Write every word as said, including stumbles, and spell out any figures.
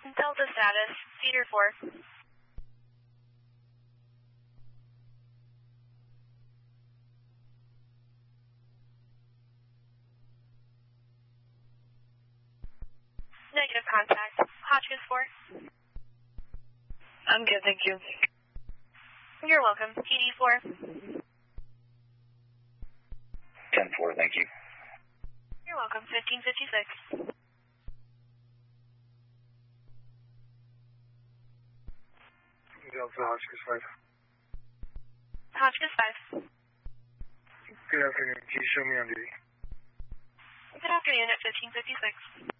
Delta status, Cedar four. Negative contact, Hotchkiss four. I'm good, thank you. You're welcome, T D four. ten four, thank you. You're welcome, fifteen fifty-six. Delta Hotchkiss five. Hotchkiss five. Good afternoon, can you show me on duty? Good afternoon at fifteen fifty-six.